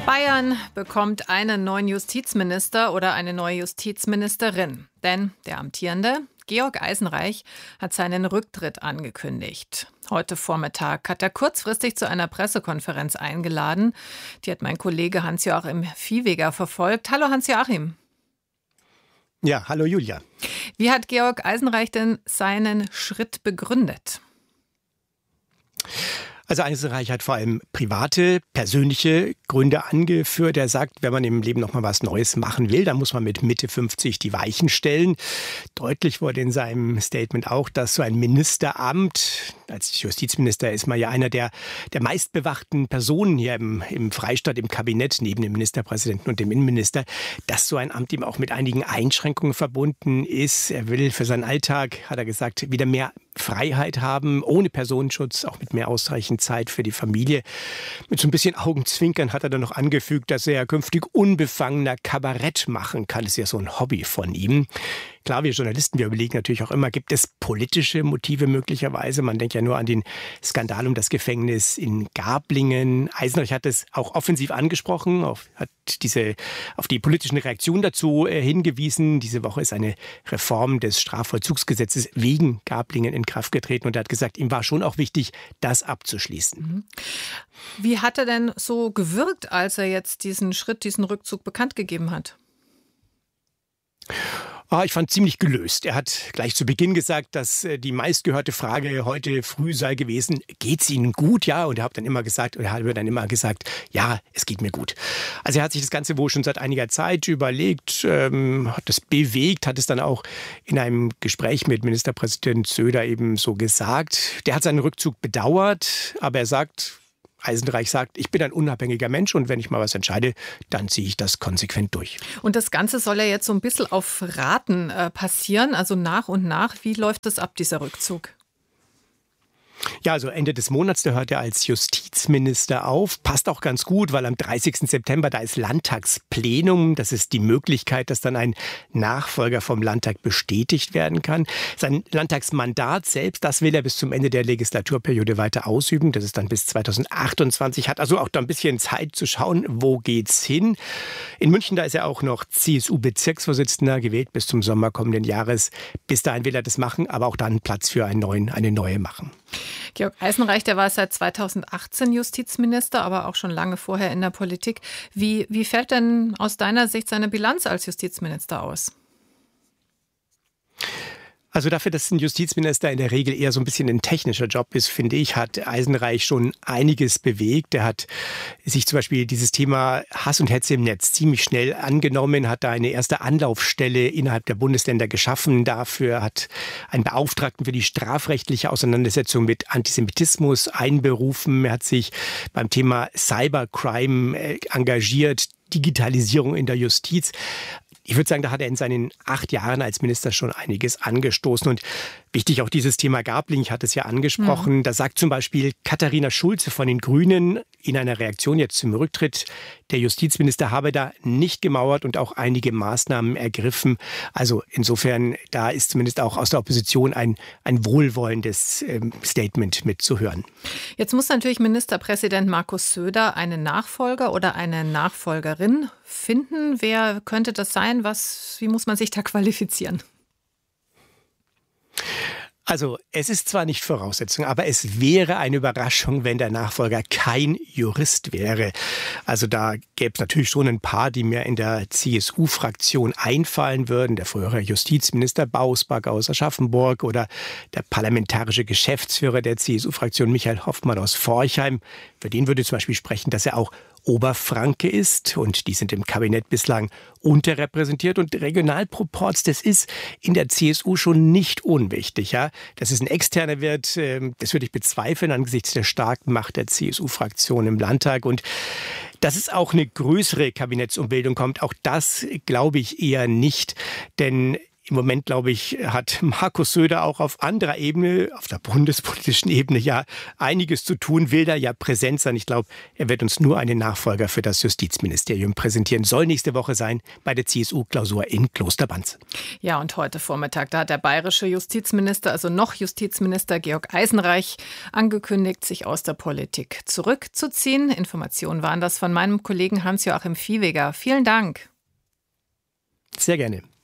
Bayern bekommt einen neuen Justizminister oder eine neue Justizministerin. Denn der amtierende, Georg Eisenreich, hat seinen Rücktritt angekündigt. Heute Vormittag hat er kurzfristig zu einer Pressekonferenz eingeladen. Die hat mein Kollege Hans-Joachim Viehweger verfolgt. Hallo Hans-Joachim. Ja, hallo Julia. Wie hat Georg Eisenreich denn seinen Schritt begründet? Also Eisenreich hat vor allem private, persönliche Gründe angeführt. Er sagt, wenn man im Leben noch mal was Neues machen will, dann muss man mit Mitte 50 die Weichen stellen. Deutlich wurde in seinem Statement auch, dass so ein Ministeramt, als Justizminister ist man ja einer der meistbewachten Personen hier im Freistaat, im Kabinett, neben dem Ministerpräsidenten und dem Innenminister, dass so ein Amt ihm auch mit einigen Einschränkungen verbunden ist. Er will für seinen Alltag, hat er gesagt, wieder mehr Freiheit haben, ohne Personenschutz, auch mit mehr ausreichend Zeit für die Familie. Mit so ein bisschen Augenzwinkern hat er dann noch angefügt, dass er künftig unbefangener Kabarett machen kann. Das ist ja so ein Hobby von ihm. Klar, wir Journalisten, wir überlegen natürlich auch immer, gibt es politische Motive möglicherweise? Man denkt ja nur an den Skandal um das Gefängnis in Garblingen. Eisenreich hat es auch offensiv angesprochen, hat auf die politischen Reaktionen dazu hingewiesen. Diese Woche ist eine Reform des Strafvollzugsgesetzes wegen Garblingen in Kraft getreten. Und er hat gesagt, ihm war schon auch wichtig, das abzuschließen. Wie hat er denn so gewirkt, als er jetzt diesen Rückzug bekannt gegeben hat? Ich fand ziemlich gelöst. Er hat gleich zu Beginn gesagt, dass die meistgehörte Frage heute früh sei gewesen, geht's Ihnen gut? Ja, und er hat dann immer gesagt, ja, es geht mir gut. Also er hat sich das Ganze wohl schon seit einiger Zeit überlegt, hat das bewegt, hat es dann auch in einem Gespräch mit Ministerpräsident Söder eben so gesagt. Der hat seinen Rückzug bedauert, aber Eisenreich sagt, ich bin ein unabhängiger Mensch und wenn ich mal was entscheide, dann ziehe ich das konsequent durch. Und das Ganze soll ja jetzt so ein bisschen auf Raten passieren, also nach und nach. Wie läuft das ab, dieser Rückzug? Ja, also Ende des Monats, da hört er als Justizminister auf. Passt auch ganz gut, weil am 30. September, da ist Landtagsplenum. Das ist die Möglichkeit, dass dann ein Nachfolger vom Landtag bestätigt werden kann. Sein Landtagsmandat selbst, das will er bis zum Ende der Legislaturperiode weiter ausüben. Das ist dann bis 2028. Hat also auch da ein bisschen Zeit zu schauen, wo geht's hin. In München, da ist er auch noch CSU-Bezirksvorsitzender, gewählt bis zum Sommer kommenden Jahres. Bis dahin will er das machen, aber auch dann Platz für eine neue machen. Georg Eisenreich, der war seit 2018 Justizminister, aber auch schon lange vorher in der Politik. Wie fällt denn aus deiner Sicht seine Bilanz als Justizminister aus? Also dafür, dass ein Justizminister in der Regel eher so ein bisschen ein technischer Job ist, finde ich, hat Eisenreich schon einiges bewegt. Er hat sich zum Beispiel dieses Thema Hass und Hetze im Netz ziemlich schnell angenommen, hat da eine erste Anlaufstelle innerhalb der Bundesländer geschaffen. Dafür hat einen Beauftragten für die strafrechtliche Auseinandersetzung mit Antisemitismus einberufen. Er hat sich beim Thema Cybercrime engagiert, Digitalisierung in der Justiz. Ich würde sagen, da hat er in seinen 8 Jahren als Minister schon einiges angestoßen. Und wichtig auch dieses Thema Garbling, ich hatte es ja angesprochen. Da sagt zum Beispiel Katharina Schulze von den Grünen in einer Reaktion jetzt zum Rücktritt, der Justizminister habe da nicht gemauert und auch einige Maßnahmen ergriffen. Also insofern, da ist zumindest auch aus der Opposition ein wohlwollendes Statement mitzuhören. Jetzt muss natürlich Ministerpräsident Markus Söder einen Nachfolger oder eine Nachfolgerin finden. Wer könnte das sein? Wie muss man sich da qualifizieren? Also es ist zwar nicht Voraussetzung, aber es wäre eine Überraschung, wenn der Nachfolger kein Jurist wäre. Also da gäbe es natürlich schon ein paar, die mir in der CSU-Fraktion einfallen würden. Der frühere Justizminister Bausback aus Aschaffenburg oder der parlamentarische Geschäftsführer der CSU-Fraktion Michael Hoffmann aus Forchheim. Für den würde zum Beispiel sprechen, dass er auch Oberfranke ist und die sind im Kabinett bislang unterrepräsentiert und Regionalproporz, das ist in der CSU schon nicht unwichtig. Ja? Dass es ein externer wird, das würde ich bezweifeln angesichts der starken Macht der CSU-Fraktion im Landtag und dass es auch eine größere Kabinettsumbildung kommt, auch das glaube ich eher nicht, denn im Moment, glaube ich, hat Markus Söder auch auf anderer Ebene, auf der bundespolitischen Ebene ja einiges zu tun, will da ja präsent sein. Ich glaube, er wird uns nur einen Nachfolger für das Justizministerium präsentieren. Soll nächste Woche sein bei der CSU-Klausur in Klosterbanz. Ja, und heute Vormittag, da hat der bayerische Justizminister, also noch Justizminister Georg Eisenreich, angekündigt, sich aus der Politik zurückzuziehen. Informationen waren das von meinem Kollegen Hans-Joachim Viehweger. Vielen Dank. Sehr gerne.